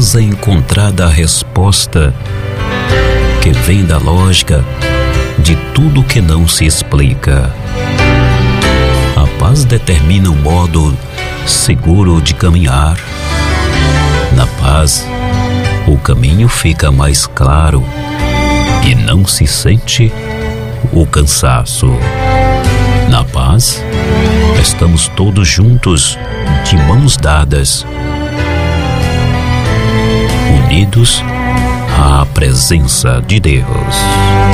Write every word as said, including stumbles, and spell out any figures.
paz é encontrada a resposta que vem da lógica de tudo que não se explica. A paz determina um modo seguro de caminhar. Na paz, o caminho fica mais claro e não se sente o cansaço. Na paz, estamos todos juntos, de mãos dadas, unidos à presença de Deus.